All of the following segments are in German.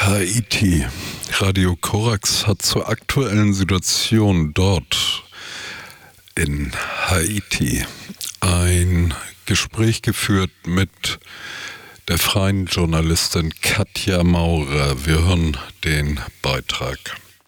Haiti. Radio Korax hat zur aktuellen Situation dort in Haiti ein Gespräch geführt mit der freien Journalistin Katja Maurer. Wir hören den Beitrag.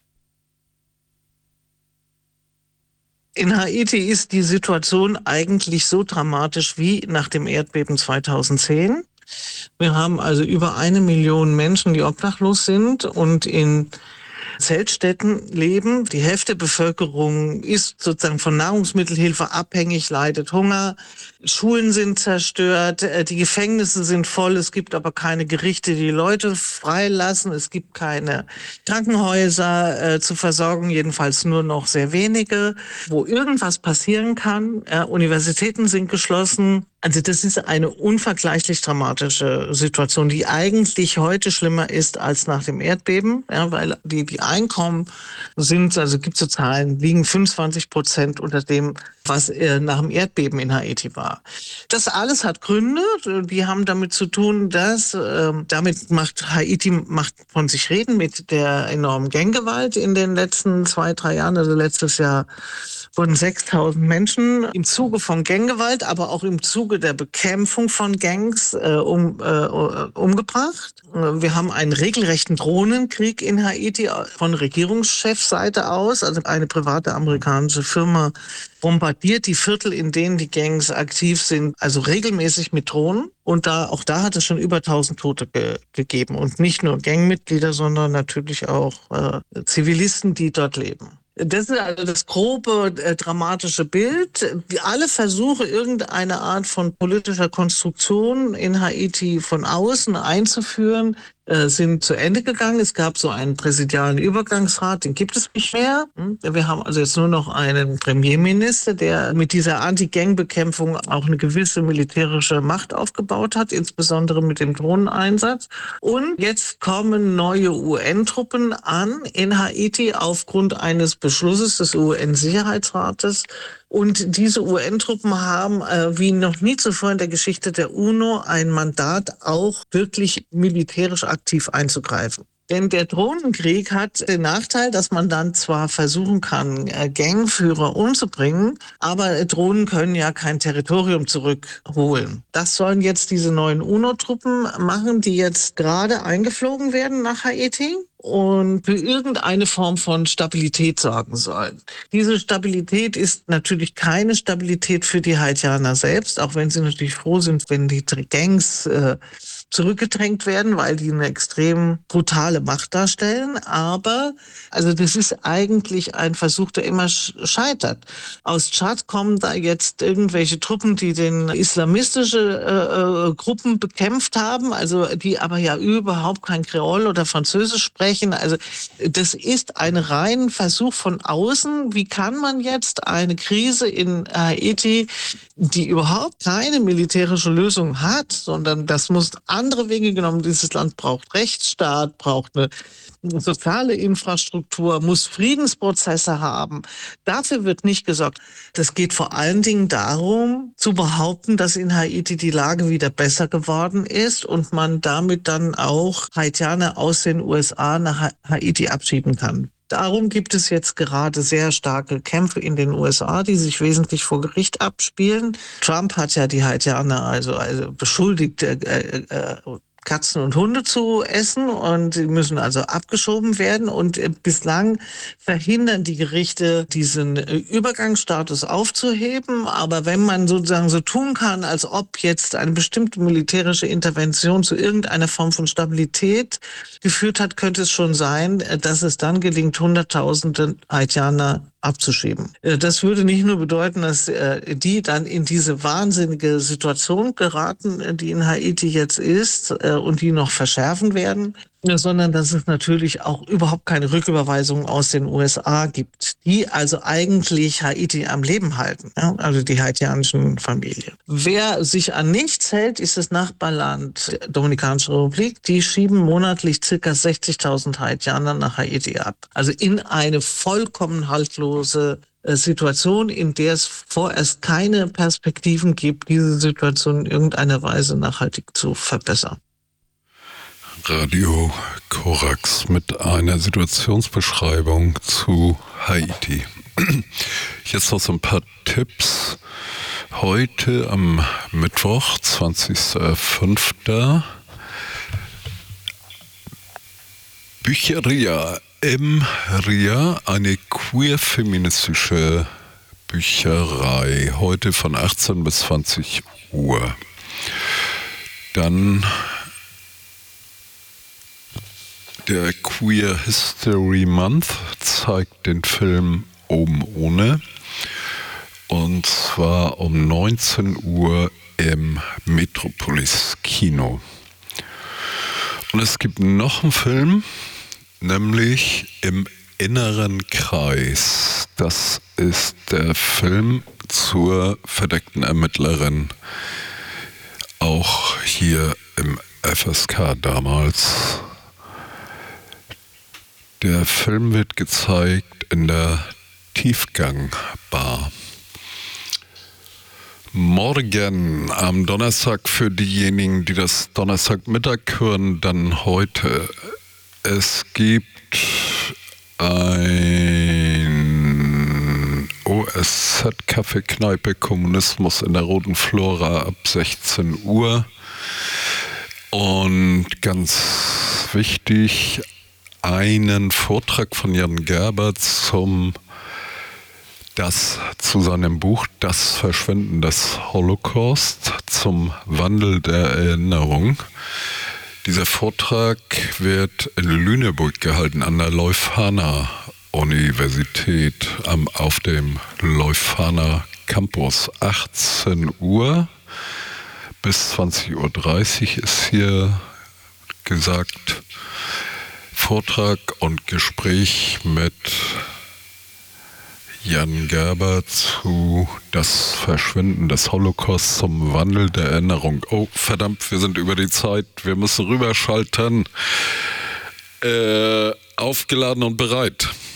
In Haiti ist die Situation eigentlich so dramatisch wie nach dem Erdbeben 2010. Wir haben also über 1 Million Menschen, die obdachlos sind und in Zeltstädten leben. Die Hälfte der Bevölkerung ist sozusagen von Nahrungsmittelhilfe abhängig, leidet Hunger. Schulen sind zerstört, die Gefängnisse sind voll, es gibt aber keine Gerichte, die Leute freilassen, es gibt keine Krankenhäuser zur Versorgung, jedenfalls nur noch sehr wenige, wo irgendwas passieren kann. Universitäten sind geschlossen. Also das ist eine unvergleichlich dramatische Situation, die eigentlich heute schlimmer ist als nach dem Erdbeben, ja, weil die Einkommen sind, also gibt es so Zahlen, liegen 25% unter dem, was nach dem Erdbeben in Haiti war. Das alles hat Gründe, die haben damit zu tun, dass damit Haiti macht von sich reden mit der enormen Ganggewalt in den letzten 2-3 Jahren, also letztes Jahr wurden 6.000 Menschen im Zuge von Ganggewalt, aber auch im Zuge der Bekämpfung von Gangs umgebracht. Wir haben einen regelrechten Drohnenkrieg in Haiti von Regierungschefseite aus. Also eine private amerikanische Firma bombardiert die Viertel, in denen die Gangs aktiv sind, also regelmäßig mit Drohnen. Und auch da hat es schon über 1.000 Tote gegeben. Und nicht nur Gangmitglieder, sondern natürlich auch Zivilisten, die dort leben. Das ist also das grobe, dramatische Bild. Alle Versuche, irgendeine Art von politischer Konstruktion in Haiti von außen einzuführen, sind zu Ende gegangen. Es gab so einen präsidialen Übergangsrat, den gibt es nicht mehr. Wir haben also jetzt nur noch einen Premierminister, der mit dieser Anti-Gang-Bekämpfung auch eine gewisse militärische Macht aufgebaut hat, insbesondere mit dem Drohneneinsatz. Und jetzt kommen neue UN-Truppen an in Haiti aufgrund eines Beschlusses des UN-Sicherheitsrates. Und diese UN-Truppen haben, wie noch nie zuvor in der Geschichte der UNO, ein Mandat, auch wirklich militärisch aktiv einzugreifen. Denn der Drohnenkrieg hat den Nachteil, dass man dann zwar versuchen kann, Gangführer umzubringen, aber Drohnen können ja kein Territorium zurückholen. Das sollen jetzt diese neuen UNO-Truppen machen, die jetzt gerade eingeflogen werden nach Haiti und für irgendeine Form von Stabilität sorgen sollen. Diese Stabilität ist natürlich keine Stabilität für die Haitianer selbst, auch wenn sie natürlich froh sind, wenn die Gangs zurückgedrängt werden, weil die eine extrem brutale Macht darstellen. Aber also das ist eigentlich ein Versuch, der immer scheitert. Aus Tschad kommen da jetzt irgendwelche Truppen, die den islamistische Gruppen bekämpft haben, also die aber ja überhaupt kein Kreol oder Französisch sprechen. Also das ist ein reiner Versuch von außen. Wie kann man jetzt eine Krise in Haiti, die überhaupt keine militärische Lösung hat, sondern das muss andere Wege genommen. Dieses Land braucht Rechtsstaat, braucht eine soziale Infrastruktur, muss Friedensprozesse haben. Dafür wird nicht gesorgt. Das geht vor allen Dingen darum, zu behaupten, dass in Haiti die Lage wieder besser geworden ist und man damit dann auch Haitianer aus den USA nach Haiti abschieben kann. Darum gibt es jetzt gerade sehr starke Kämpfe in den USA, die sich wesentlich vor Gericht abspielen. Trump hat ja die Haitianer also beschuldigt, Katzen und Hunde zu essen und die müssen also abgeschoben werden. Und bislang verhindern die Gerichte, diesen Übergangsstatus aufzuheben. Aber wenn man sozusagen so tun kann, als ob jetzt eine bestimmte militärische Intervention zu irgendeiner Form von Stabilität geführt hat, könnte es schon sein, dass es dann gelingt, Hunderttausende Haitianer abzuschieben. Das würde nicht nur bedeuten, dass die dann in diese wahnsinnige Situation geraten, die in Haiti jetzt ist und die noch verschärfen werden, sondern dass es natürlich auch überhaupt keine Rücküberweisungen aus den USA gibt, die also eigentlich Haiti am Leben halten, ja? Also die haitianischen Familien. Wer sich an nichts hält, ist das Nachbarland Dominikanische Republik. Die schieben monatlich ca. 60.000 Haitianer nach Haiti ab. Also in eine vollkommen haltlose Situation, in der es vorerst keine Perspektiven gibt, diese Situation in irgendeiner Weise nachhaltig zu verbessern. Radio Korax mit einer Situationsbeschreibung zu Haiti. Jetzt noch so ein paar Tipps. Heute am Mittwoch, 20.05. Bücheria im Ria, eine queer-feministische Bücherei. Heute von 18 bis 20 Uhr. Dann der Queer History Month zeigt den Film Oben ohne. Und zwar um 19 Uhr im Metropolis Kino. Und es gibt noch einen Film, nämlich Im inneren Kreis. Das ist der Film zur verdeckten Ermittlerin. Auch hier im FSK damals. Der Film wird gezeigt in der Tiefgangbar. Morgen am Donnerstag für diejenigen, die das Donnerstagmittag hören, dann heute. Es gibt ein OSZ-Kaffeekneipe Kommunismus in der Roten Flora ab 16 Uhr. Und ganz wichtig, einen Vortrag von Jan Gerber zu seinem Buch Das Verschwinden des Holocaust, zum Wandel der Erinnerung. Dieser Vortrag wird in Lüneburg gehalten an der Leuphana-Universität auf dem Leuphana Campus. 18 Uhr bis 20.30 Uhr ist hier gesagt. Vortrag und Gespräch mit Jan Gerber zu Das Verschwinden des Holocaust, zum Wandel der Erinnerung. Oh, verdammt, wir sind über die Zeit. Wir müssen rüberschalten. Aufgeladen und bereit.